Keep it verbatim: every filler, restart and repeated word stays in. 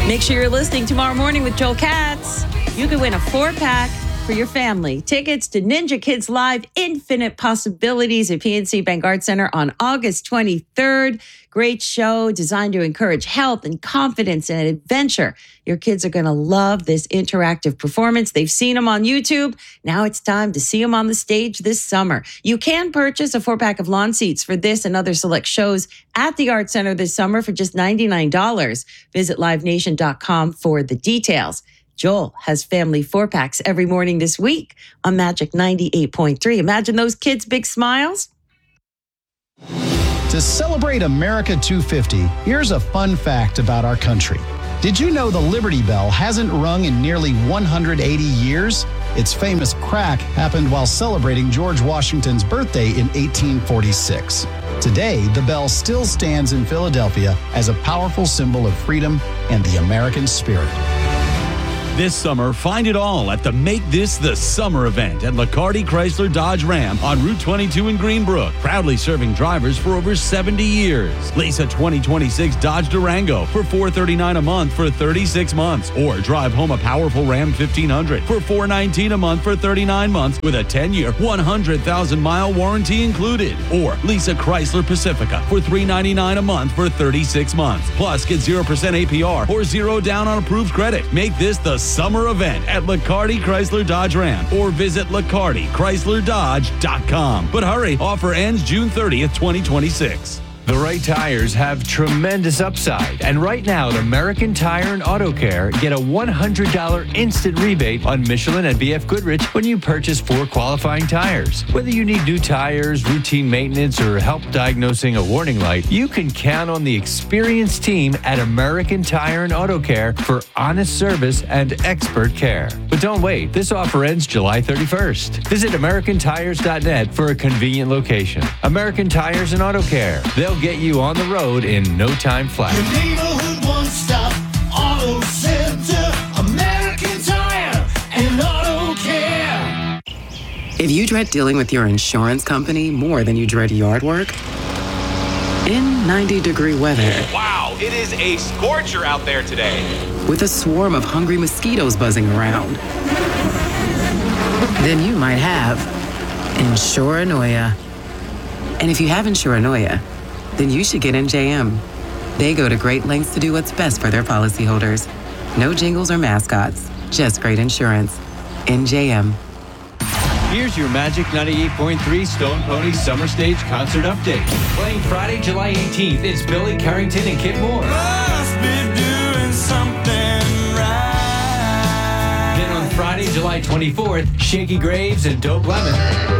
Make sure you're listening tomorrow morning with Joel Katz. You can win a four-pack for your family. Tickets to Ninja Kids Live, Infinite Possibilities at P N C Bank Arts Center on August twenty-third. Great show designed to encourage health and confidence and adventure. Your kids are going to love this interactive performance. They've seen them on YouTube. Now it's time to see them on the stage this summer. You can purchase a four-pack of lawn seats for this and other select shows at the Arts Center this summer for just ninety-nine dollars. Visit live nation dot com for the details. Joel has family four-packs every morning this week on Magic ninety-eight point three. Imagine those kids' big smiles. To celebrate America two fifty, here's a fun fact about our country. Did you know the Liberty Bell hasn't rung in nearly one hundred eighty years? Its famous crack happened while celebrating George Washington's birthday in eighteen forty-six. Today, the bell still stands in Philadelphia as a powerful symbol of freedom and the American spirit. This summer, find it all at the Make This the Summer event at Lacardi Chrysler Dodge Ram on Route twenty-two in Greenbrook, proudly serving drivers for over seventy years. Lease a twenty twenty-six Dodge Durango for four hundred thirty-nine dollars a month for thirty-six months, or drive home a powerful Ram fifteen hundred for four hundred nineteen dollars a month for thirty-nine months with a ten-year, one hundred thousand mile warranty included. Or lease a Chrysler Pacifica for three hundred ninety-nine dollars a month for thirty-six months. Plus, get zero percent A P R or zero down on approved credit. Make this the summer event at Lacardi Chrysler Dodge Ram or visit lacardi chrysler dodge dot com. But hurry, offer ends June thirtieth, twenty twenty-six. The right tires have tremendous upside. And right now, at American Tire and Auto Care, get a one hundred dollars instant rebate on Michelin and B F Goodrich when you purchase four qualifying tires. Whether you need new tires, routine maintenance, or help diagnosing a warning light, you can count on the experienced team at American Tire and Auto Care for honest service and expert care. But don't wait. This offer ends July thirty-first. Visit american tires dot net for a convenient location. American Tires and Auto Care. They'll get you on the road in no time flat. Your neighborhood one-stop auto center, American Tire and Auto Care. If you dread dealing with your insurance company more than you dread yard work, in ninety degree weather, Wow, it is a scorcher out there today. with a swarm of hungry mosquitoes buzzing around, then you might have Insuranoia. And if you have Insuranoia, then you should get N J M. They go to great lengths to do what's best for their policyholders. No jingles or mascots, just great insurance. N J M. Here's your Magic ninety-eight point three Stone Pony Summer Stage Concert Update. Playing Friday, July eighteenth, it's Billy Carrington and Kit Moore. Must be doing something right. Then on Friday, July twenty-fourth, Shaky Graves and Dope Lemon.